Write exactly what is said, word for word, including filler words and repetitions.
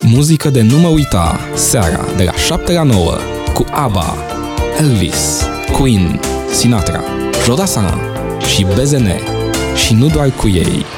Muzică de nu mă uita, seara de la șapte la nouă, cu ABBA, Elvis, Queen, Sinatra, Jodassin și B Z N. Și nu doar cu ei.